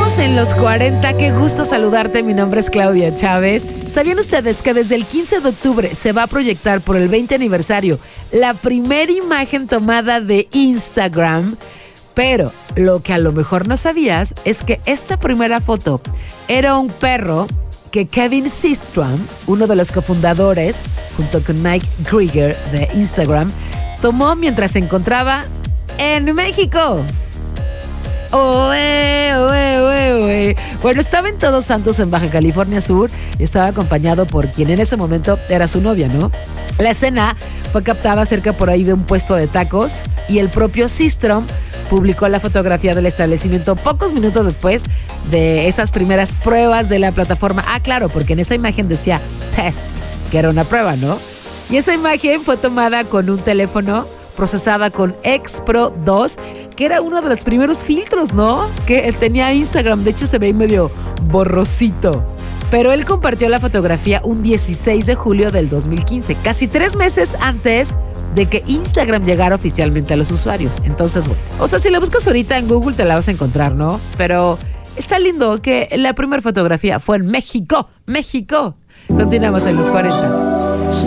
Continuamos en los 40. Qué gusto saludarte. Mi nombre es Claudia Chávez. ¿Sabían ustedes que desde el 15 de octubre se va a proyectar por el 20 aniversario la primera imagen tomada de Instagram? Pero lo que a lo mejor no sabías es que esta primera foto era un perro que Kevin Systrom, uno de los cofundadores, junto con Mike Krieger de Instagram, tomó mientras se encontraba en México. Oe, oe, oe, oe. Bueno, estaba en Todos Santos, en Baja California Sur, y estaba acompañado por quien en ese momento era su novia, ¿no? La escena fue captada cerca por ahí de un puesto de tacos y el propio Systrom publicó la fotografía del establecimiento pocos minutos después de esas primeras pruebas de la plataforma. Ah, claro, porque en esa imagen decía test, que era una prueba, ¿no? Y esa imagen fue tomada con un teléfono procesada con X Pro 2, que era uno de los primeros filtros, ¿no? Que tenía Instagram. De hecho, se ve medio borrosito. Pero él compartió la fotografía un 16 de julio del 2015, casi 3 meses antes de que Instagram llegara oficialmente a los usuarios. Entonces, bueno, o sea, si la buscas ahorita en Google te la vas a encontrar, ¿no? Pero está lindo que la primera fotografía fue en México. Continuamos en los 40.